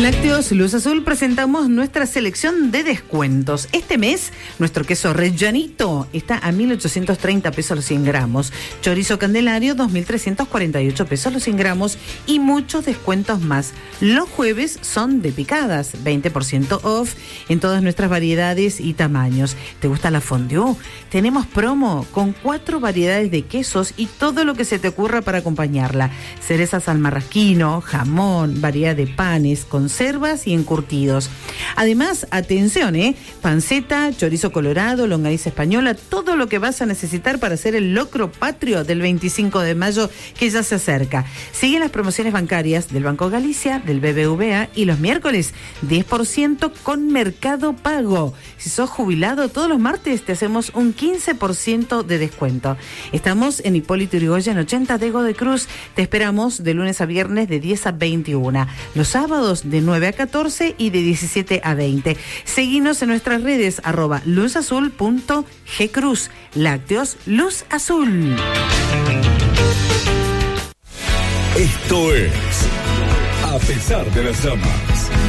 Lácteos Luz Azul presentamos nuestra selección de descuentos. Este mes, nuestro queso rellanito está a 1.830 pesos los 100 gramos. Chorizo Candelario, 2.348 pesos los 100 gramos. Y muchos descuentos más. Los jueves son de picadas, 20% off en todas nuestras variedades y tamaños. ¿Te gusta la fondue? Tenemos promo con 4 variedades de quesos y todo lo que se te ocurra para acompañarla. Cerezas al marrasquino, jamón, variedad de panes, conservas y encurtidos. Además, atención, panceta, chorizo colorado, longaniza española, todo lo que vas a necesitar para hacer el locro patrio del 25 de mayo que ya se acerca. Siguen las promociones bancarias del Banco Galicia, del BBVA y los miércoles 10% con Mercado Pago. Si sos jubilado, todos los martes te hacemos un 15% de descuento. Estamos en Hipólito Yrigoyen 80 de Godoy Cruz. Te esperamos de lunes a viernes de 10 a 21. Los sábados de 9 a 14 y de 17 a 20. Seguinos en nuestras redes @luzazul.gcruz. Lácteos Luz Azul. Esto es A pesar de las llamas.